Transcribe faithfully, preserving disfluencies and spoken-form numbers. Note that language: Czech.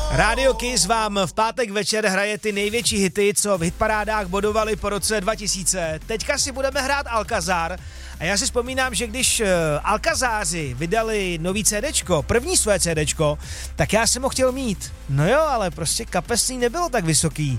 Radio Kiss vám v pátek večer hraje ty největší hity, co v hitparádách bodovali po roce dva tisíce. Teďka si budeme hrát Alcazar a já si vzpomínám, že když Alcazáři vydali nový CDčko, první své CDčko, tak já jsem ho chtěl mít. No jo, ale prostě kapesný nebylo tak vysoký.